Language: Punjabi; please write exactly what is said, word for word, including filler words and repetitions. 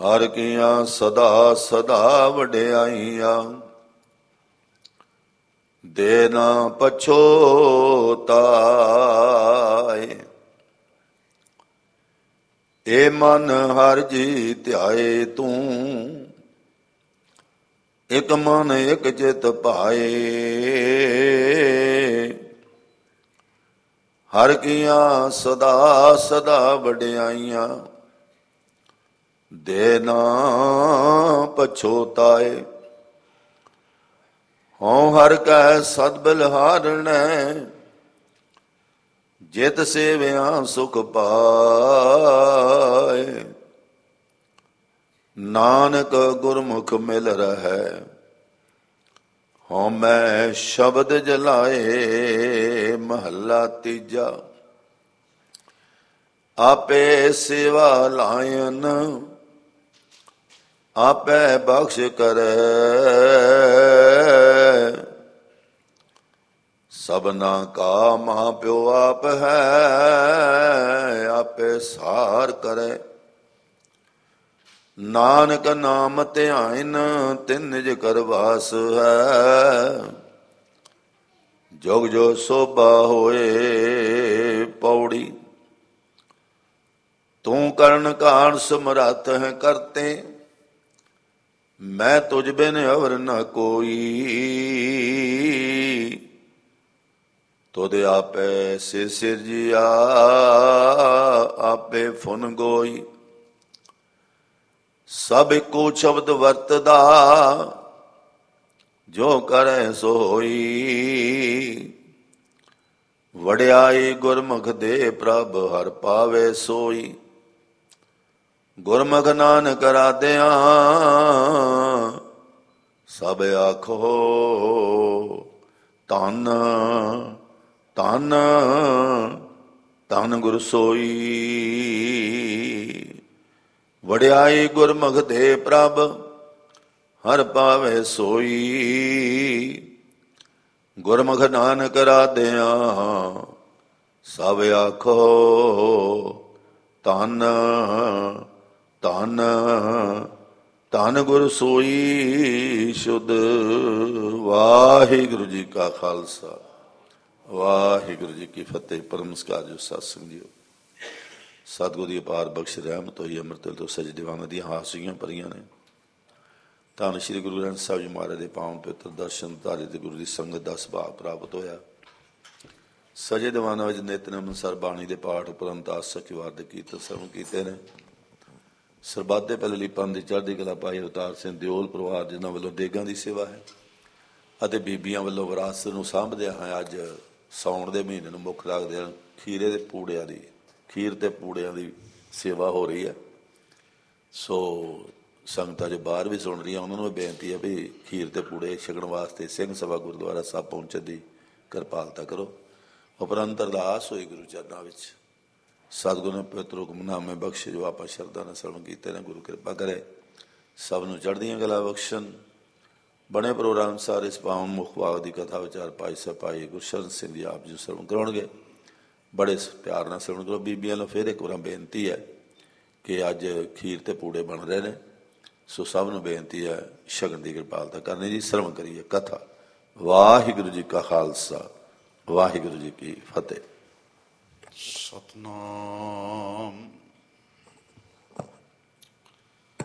ਹਰ ਕੀਆਂ ਸਦਾ ਸਦਾ ਵਡਿਆਈਆਂ, ਦੇ ਨਾ ਪਛੋਤਾਏ। ਏ ਮਨ ਹਰ ਜੀ ਧਿਆਏ ਤੂੰ, ਇਕ ਮਨ ਇਕ ਚਿਤ ਭਾਏ। ਹਰ ਕੀਆਂ ਸਦਾ ਸਦਾ ਵਡਿਆਈਆਂ, ਦੇ ਨਾ ਪਛੋਤਾਏ। ਹਉ ਹਰ ਕੈ ਸਦ ਬਿਲਹਾਰਣੈ, ਜਿਤ ਸੇਵਿਆ ਸੁਖ ਪਾਏ। ਨਾਨਕ ਗੁਰਮੁਖ ਮਿਲ ਰਹੈ, ਹਉ ਮੈਂ ਸ਼ਬਦ ਜਲਾਏ। ਮਹੱਲਾ ਤੀਜਾ। ਆਪੇ ਸੇਵਾ ਲਾਇਨ, ਆਪੇ ਬਖਸ਼ ਕਰੈ। ਸਭਨਾ ਕਾ ਮਾਂ ਪਿਓ ਆਪ ਹੈ, ਆਪੇ ਸਾਰ ਕਰੈ। ਨਾਨਕ ਨਾਮ ਧਿਆਇਨ, ਤਿਨ ਨਿਜ ਕਰ ਵਾਸ ਹੈ। ਜੁਗ ਜੋ ਸੋਭਾ ਹੋਏ ਪੌੜੀ, ਤੂੰ ਕਰਨ ਕਾਣ ਸਮਰੱਥ ਹੈ ਕਰਤੇ। ਮੈਂ ਤੁਝ ਬਿਨ ਅਵਰ ਨ ਕੋਈ, ਤੁਧ ਆਪੇ ਸਿਰ ਸਿਰਜਿਆ, ਆਪੇ ਫੁਨ ਗੋਈ। ਸਭ ਇੱਕੋ ਸ਼ਬਦ ਵਰਤਦਾ, ਜੋ ਕਰੈ ਸੋ ਹੋਈ। ਵਡਿਆਈ ਗੁਰਮੁਖ ਦੇ ਪ੍ਰਭ, ਹਰ ਪਾਵੇ ਸੋਈ। ਗੁਰਮੁਖ ਨਾਨਕ ਰਾਧਿਆਂ, ਸਭ ਆਖੋ ਧੰਨ ਧੰਨ ਧੰਨ ਗੁਰ ਸੋਈ। ਵਡਿਆਈ ਗੁਰਮੁਖ ਦੇ ਪ੍ਰਭ, ਹਰ ਪਾਵੇ ਸੋਈ। ਗੁਰਮੁਖ ਨਾਨਕ ਰਾਧਿਆਂ, ਸਭ ਆਖੋ ਧੰਨ ਧੰਨ ਧੰਨ ਗੁਰ ਸੋਈ ਸ਼ੁੱਧ। ਵਾਹਿਗੁਰੂ ਜੀ ਕਾ ਖਾਲਸਾ, ਵਾਹਿਗੁਰੂ ਜੀ ਕੀ ਫਤਿਹ। ਪਰਮ ਨਮਸਕਾਰ ਜੋ ਸਤਿ ਸੰਗ ਜੀਓ। ਸਤਿਗੁਰੂ ਦੀ ਅਪਾਰ ਬਖਸ਼ ਰਹਿਮਤ ਹੋਈ, ਅੰਮ੍ਰਿਤ ਤੋਂ ਸਜ ਦੀਵਾਨਾਂ ਦੀਆਂ ਹਾਸੀਆਂ ਭਰੀਆਂ ਨੇ। ਧੰਨ ਸ਼੍ਰੀ ਗੁਰੂ ਗ੍ਰੰਥ ਸਾਹਿਬ ਜੀ ਮਹਾਰਾਜ ਦੇ ਪਾਵਨ ਪਵਿੱਤਰ ਦਰਸ਼ਨ ਧਾਰੇ ਤੇ ਗੁਰੂ ਦੀ ਸੰਗਤ ਦਾ ਸੁਭਾਗ ਪ੍ਰਾਪਤ ਹੋਇਆ। ਸਜੇ ਦੀਵਾਨਾਂ ਵਿੱਚ ਨਿਤਨੇਮ ਅਨੁਸਾਰ ਬਾਣੀ ਦੇ ਪਾਠ ਉਪਰੰਤ ਸਚਿਵਾਰ ਦੇ ਕੀਰਤਨ ਸਰਵਣ ਕੀਤੇ ਨੇ। ਸਰਬੱਤ ਦੇ ਪਹਿਲੇ ਪੰਥ ਦੀ ਚੜ੍ਹਦੀ ਕਲਾ ਪਾਈ ਅਵਤਾਰ ਸਿੰਘ ਦਿਓਲ ਪਰਿਵਾਰ, ਜਿਨ੍ਹਾਂ ਵੱਲੋਂ ਦੇਗਾਂ ਦੀ ਸੇਵਾ ਹੈ ਅਤੇ ਬੀਬੀਆਂ ਵੱਲੋਂ ਵਿਰਾਸਤ ਨੂੰ ਸਾਂਭਦਿਆਂ ਹੋਇਆ ਅੱਜ ਸਾਉਣ ਦੇ ਮਹੀਨੇ ਨੂੰ ਮੁੱਖ ਰੱਖਦਿਆਂ ਖੀਰੇ ਦੇ ਪੂੜਿਆਂ ਦੀ ਖੀਰ ਤੇ ਪੂੜਿਆਂ ਦੀ ਸੇਵਾ ਹੋ ਰਹੀ ਹੈ। ਸੋ ਸੰਗਤਾਂ ਜੋ ਬਾਹਰ ਵੀ ਸੁਣ ਰਹੀਆਂ, ਉਹਨਾਂ ਨੂੰ ਵੀ ਬੇਨਤੀ ਹੈ ਵੀ ਖੀਰ ਤੇ ਪੂੜੇ ਛਕਣ ਵਾਸਤੇ ਸਿੰਘ ਸਭਾ ਗੁਰਦੁਆਰਾ ਸਾਹਿਬ ਪਹੁੰਚਣ ਦੀ ਕਿਰਪਾਲਤਾ ਕਰੋ। ਉਪਰੰਤ ਅਰਦਾਸ ਹੋਈ ਗੁਰੂ ਚਰਨਾਂ ਵਿੱਚ, ਸਤਿਗੁਰੂ ਨੇ ਪਵਿੱਤਰ ਹੁਕਮਨਾਮੇ ਬਖਸ਼ੇ ਜੋ ਆਪਾਂ ਸ਼ਰਧਾ ਨਾਲ ਸਰਵਣ ਕੀਤੇ ਨੇ। ਗੁਰੂ ਕਿਰਪਾ ਕਰੇ ਸਭ ਨੂੰ ਚੜ੍ਹਦੀਆਂ ਕਲਾ ਬਖਸ਼ਣ। ਬਣੇ ਪ੍ਰੋਗਰਾਮ ਅਨੁਸਾਰ ਇਸ ਪਾਵਨ ਮੁੱਖ ਭਾਗ ਦੀ ਕਥਾ ਵਿਚਾਰ ਭਾਈ ਸਾਹਿਬ ਭਾਈ ਗੁਰਸ਼ਰਨ ਸਿੰਘ ਜੀ ਆਪ ਜੀ ਸਰਵਣ ਕਰਾਉਣਗੇ। ਬੜੇ ਪਿਆਰ ਨਾਲ ਸਰਵਣ ਕਰੋ। ਬੀਬੀਆਂ ਨੂੰ ਫਿਰ ਇੱਕ ਵਾਰ ਬੇਨਤੀ ਹੈ ਕਿ ਅੱਜ ਖੀਰ ਤੇ ਪੂੜੇ ਬਣ ਰਹੇ ਨੇ, ਸੋ ਸਭ ਨੂੰ ਬੇਨਤੀ ਹੈ ਸ਼ਗਨ ਦੀ ਕਿਰਪਾਲਤਾ ਕਰਨੀ ਜੀ। ਸਰਵਣ ਕਰੀਏ ਕਥਾ। ਵਾਹਿਗੁਰੂ ਜੀ ਕਾ ਖਾਲਸਾ, ਵਾਹਿਗੁਰੂ ਜੀ ਕੀ ਫਤਿਹ। ਸਤਨਾਮ